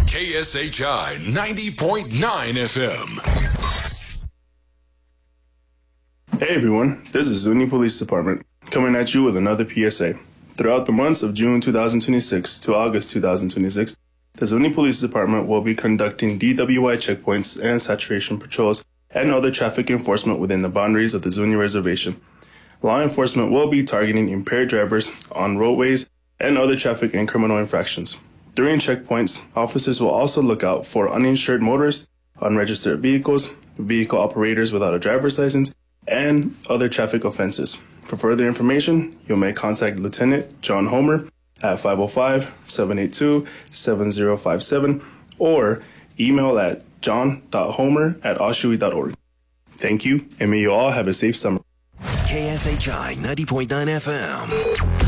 KSHI 90.9 FM. Hey everyone, this is Zuni Police Department coming at you with another PSA. Throughout the months of June 2026 to August 2026, the Zuni Police Department will be conducting DWI checkpoints and saturation patrols and other traffic enforcement within the boundaries of the Zuni Reservation. Law enforcement will be targeting impaired drivers on roadways and other traffic and criminal infractions. During checkpoints, officers will also look out for uninsured motorists, unregistered vehicles, vehicle operators without a driver's license, and other traffic offenses. For further information, you may contact Lieutenant John Homer at 505-782-7057 or email at john.homer@oshui.org. Thank you, and may you all have a safe summer. KSHI 90.9 FM.